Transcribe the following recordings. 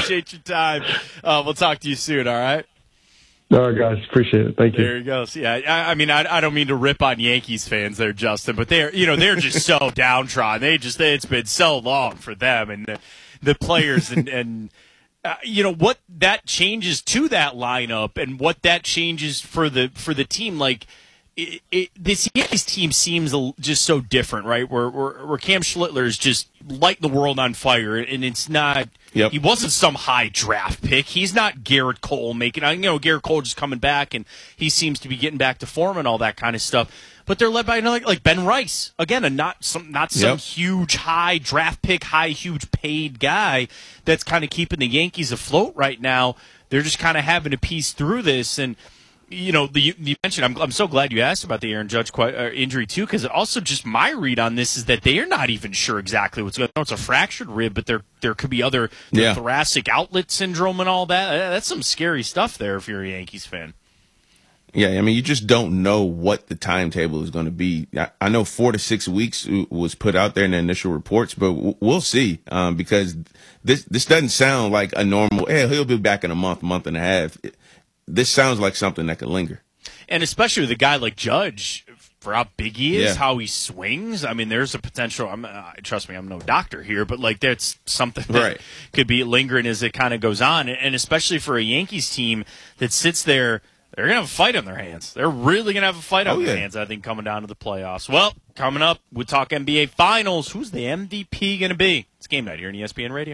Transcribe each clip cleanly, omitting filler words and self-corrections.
appreciate your time. We'll talk to you soon, all right? All right, guys. Appreciate it. Thank you. There he goes. Yeah, I mean, I don't mean to rip on Yankees fans there, Justin, but they're just so downtrodden. It's been so long for them and the players and what that changes to that lineup and what that changes for the team. Like this Yankees team seems just so different, right? Where Cam Schlittler is just lighting the world on fire, and it's not. Yep. He wasn't some high draft pick. He's not Garrett Cole Garrett Cole just coming back, and he seems to be getting back to form and all that kind of stuff. But they're led by like Ben Rice, again, not some huge high draft pick, huge paid guy that's kind of keeping the Yankees afloat right now. They're just kind of having to piece through this, and you mentioned. I'm so glad you asked about the Aaron Judge injury too, because also just my read on this is that they are not even sure exactly what's going on. It's a fractured rib, but there could be other thoracic outlet syndrome and all that. That's some scary stuff there if you're a Yankees fan. Yeah, I mean, you just don't know what the timetable is going to be. I know 4 to 6 weeks was put out there in the initial reports, but we'll see because this doesn't sound like a normal, hey, he'll be back in a month and a half. This sounds like something that could linger. And especially with a guy like Judge, for how big he is, how he swings. I mean, there's a potential. Trust me, I'm no doctor here, but like that's something that could be lingering as it kind of goes on. And especially for a Yankees team that sits there, they're going to have a fight on their hands. They're really going to have a fight on their hands, I think, coming down to the playoffs. Well, coming up, we'll talk NBA Finals. Who's the MVP going to be? It's game night here on ESPN Radio.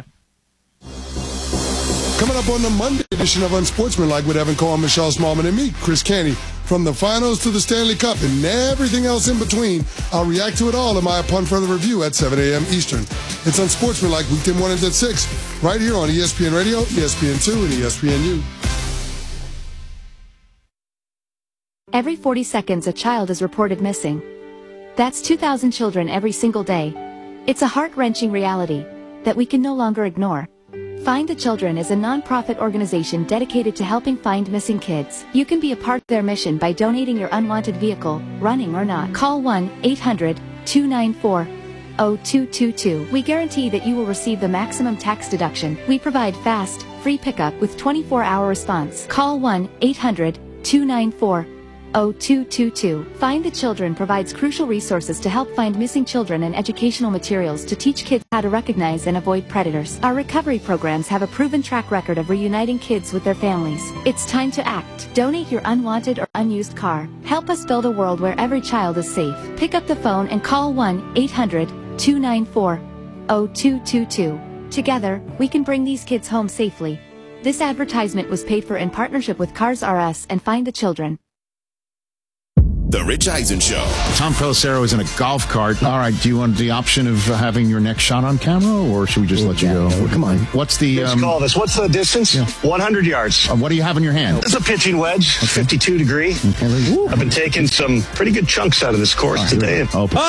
Coming up on the Monday edition of Unsportsmanlike with Evan Cohen, Michelle Smallman, and me, Chris Canty. From the finals to the Stanley Cup and everything else in between, I'll react to it all in my Upon Further Review at 7 a.m. Eastern. It's Unsportsmanlike, weekday mornings at 6, right here on ESPN Radio, ESPN2, and ESPNU. Every 40 seconds, a child is reported missing. That's 2,000 children every single day. It's a heart-wrenching reality that we can no longer ignore. Find the Children is a non-profit organization dedicated to helping find missing kids. You can be a part of their mission by donating your unwanted vehicle, running or not. Call 1-800-294-0222. We guarantee that you will receive the maximum tax deduction. We provide fast, free pickup with 24-hour response. Call 1-800-294-0222. Find the Children provides crucial resources to help find missing children and educational materials to teach kids how to recognize and avoid predators. Our recovery programs have a proven track record of reuniting kids with their families. It's time to act. Donate your unwanted or unused car. Help us build a world where every child is safe. Pick up the phone and call 1-800-294-0222. Together, we can bring these kids home safely. This advertisement was paid for in partnership with Cars R Us and Find the Children. The Rich Eisen Show. Tom Pelissero is in a golf cart. All right, do you want the option of having your next shot on camera, or should we just let you go? No, come on. What's the... Let's call this. What's the distance? 100 yards. What do you have in your hand? It's a pitching wedge, 52 degree. Okay. I've been taking some pretty good chunks out of this course today.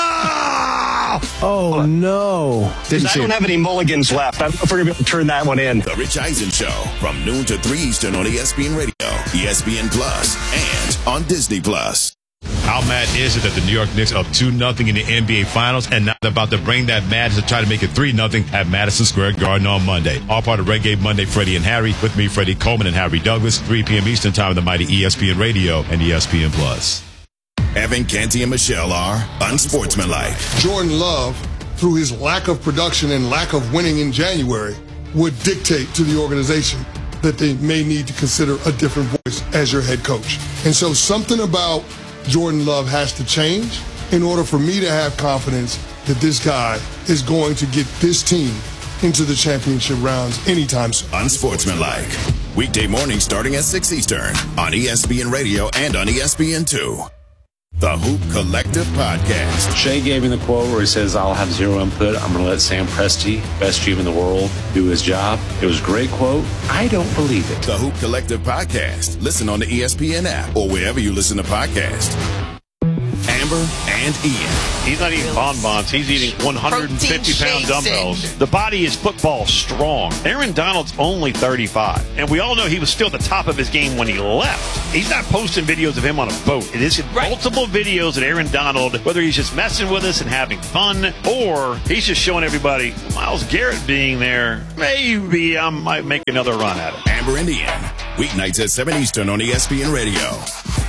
Oh, no. I don't have any mulligans left. I don't know if we're going to be able to turn that one in. The Rich Eisen Show from noon to 3 Eastern on ESPN Radio, ESPN Plus, and on Disney Plus. How mad is it that the New York Knicks are up 2-0 in the NBA Finals and now they're about to bring that madness to try to make it 3-0 at Madison Square Garden on Monday? All part of Red Game Monday, Freddie and Harry. With me, Freddie Coleman and Harry Douglas, 3 p.m. Eastern Time on the mighty ESPN Radio and ESPN Plus. Evan Canty and Michelle are Unsportsmanlike. Jordan Love, through his lack of production and lack of winning in January, would dictate to the organization that they may need to consider a different voice as your head coach. And so something about Jordan Love has to change in order for me to have confidence that this guy is going to get this team into the championship rounds anytime soon. Unsportsmanlike. Weekday mornings starting at 6 Eastern on ESPN Radio and on ESPN2. The Hoop Collective Podcast. Shea gave me the quote where he says, I'll have zero input. I'm going to let Sam Presti, best GM in the world, do his job. It was a great quote. I don't believe it. The Hoop Collective Podcast. Listen on the ESPN app or wherever you listen to podcasts. Amber and Ian. He's not eating bonbons. He's eating 150-pound dumbbells. The body is football strong. Aaron Donald's only 35. And we all know he was still at the top of his game when he left. He's not posting videos of him on a boat. It is multiple videos of Aaron Donald, whether he's just messing with us and having fun, or he's just showing everybody, Myles Garrett being there, maybe I might make another run at it. Amber and Ian, weeknights at 7 Eastern on ESPN Radio.